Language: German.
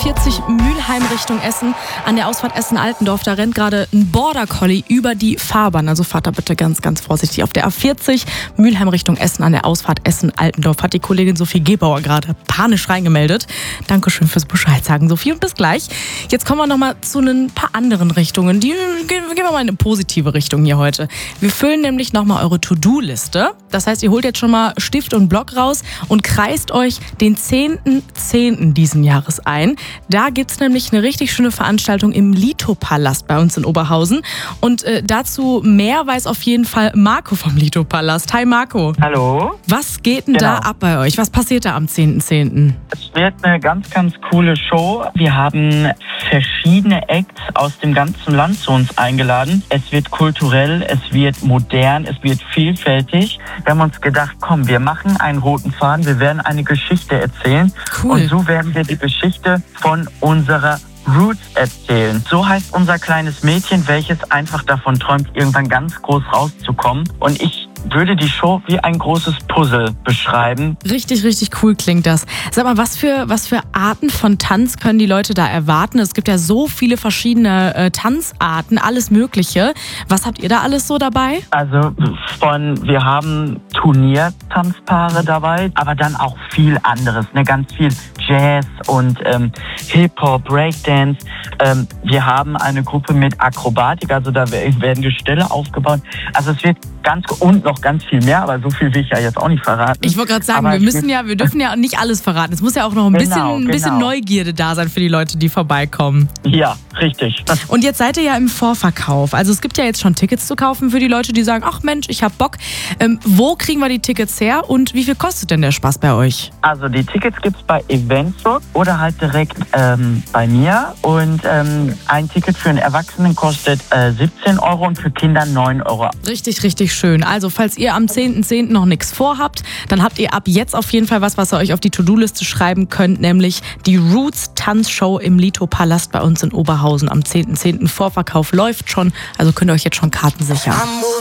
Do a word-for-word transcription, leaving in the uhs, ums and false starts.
vierzig Mülheim Richtung Essen. An der Ausfahrt Essen-Altendorf, da rennt gerade ein Border Collie über die Fahrbahn. Also fahrt da bitte ganz, ganz vorsichtig. Auf der A vierzig Mülheim Richtung Essen an der Ausfahrt Essen-Altendorf hat die Kollegin Sophie Gebauer gerade panisch reingemeldet. Dankeschön fürs Bescheid sagen, Sophie, und bis gleich. Jetzt kommen wir noch mal zu ein paar anderen Richtungen. Die gehen wir mal in eine positive Richtung hier heute. Wir füllen nämlich noch mal eure To-Do-Liste. Das heißt, ihr holt jetzt schon mal Stift und Block raus und kreist euch den zehnten zehnten diesen Jahres ein. Da gibt's nämlich eine richtig schöne Veranstaltung im Lito-Palast bei uns in Oberhausen. Und äh, dazu mehr weiß auf jeden Fall Marco vom Lito-Palast. Hi Marco. Hallo. Was geht denn Genau. da ab bei euch? Was passiert da am zehnten zehnten? Es wird eine ganz, ganz coole Show. Wir haben verschiedene Acts aus dem ganzen Land zu uns eingeladen. Es wird kulturell, es wird modern, es wird vielfältig. Wir haben uns gedacht, komm, wir machen einen roten Faden, wir werden eine Geschichte erzählen. Cool. Und so werden wir die Geschichte von unserer Roots erzählen. So heißt unser kleines Mädchen, welches einfach davon träumt, irgendwann ganz groß rauszukommen. Und ich würde die Show wie ein großes Puzzle beschreiben. Richtig, richtig cool klingt das. Sag mal, was für, was für Arten von Tanz können die Leute da erwarten? Es gibt ja so viele verschiedene äh, Tanzarten, alles Mögliche. Was habt ihr da alles so dabei? Also von, wir haben Turniertanzpaare dabei, aber dann auch viel anderes, ne, ganz viel Jazz und ähm, Hip-Hop, Breakdance. Ähm, wir haben eine Gruppe mit Akrobatik, also da werden Gestelle aufgebaut. Also es wird ganz und noch ganz viel mehr, aber so viel will ich ja jetzt auch nicht verraten. Ich wollte gerade sagen, aber wir müssen ja, wir dürfen ja nicht alles verraten. Es muss ja auch noch ein Genau, bisschen, ein bisschen genau. Neugierde da sein für die Leute, die vorbeikommen. Ja, richtig. Und jetzt seid ihr ja im Vorverkauf. Also es gibt ja jetzt schon Tickets zu kaufen für die Leute, die sagen, ach Mensch, ich hab Bock. Ähm, wo kriegen wir die Tickets her und wie viel kostet denn der Spaß bei euch? Also die Tickets gibt's bei Eventbook oder halt direkt ähm, bei mir. Und ähm, ein Ticket für einen Erwachsenen kostet äh, siebzehn Euro und für Kinder neun Euro. Richtig, richtig schön. Also falls ihr am zehnten zehnten noch nichts vorhabt, dann habt ihr ab jetzt auf jeden Fall was, was ihr euch auf die To-Do-Liste schreiben könnt, nämlich die Roots Tanzshow im Lito-Palast bei uns in Oberhausen am zehnten zehnten Vorverkauf läuft schon, also könnt ihr euch jetzt schon Karten sichern.